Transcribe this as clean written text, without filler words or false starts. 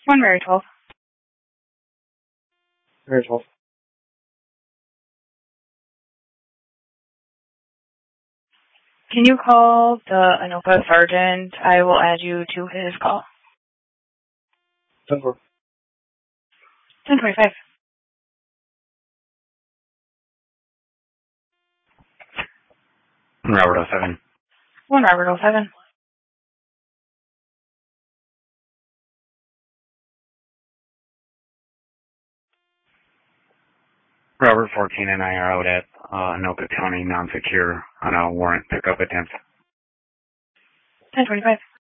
One Mary 12. Mary 12. Can you call the Anoka sergeant? I will add you to his call. 10-4. 10:25. Robert 07. 1 Robert 07. Robert 14 and I are out at Anoka County non-secure on a warrant pickup attempt. 10:25.